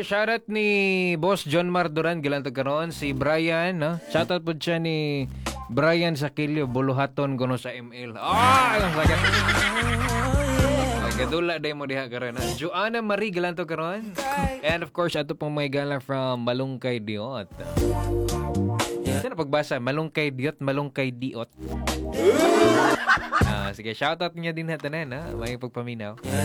shoutout ni Boss John Mardoran gilantog karon si Brian, no? Shoutout po siya ni Brian Sakilio Buluhaton gono sa ML. Ang sagat. Gadula day mo diha karon. Joanna Marie gilantog karon. And of course ato pong may gala from Malungkay Diot. Sino pagbasa? Malungkay Diot, Malungkay Diot. Sige, shoutout niya din natin na. May pagpaminaw.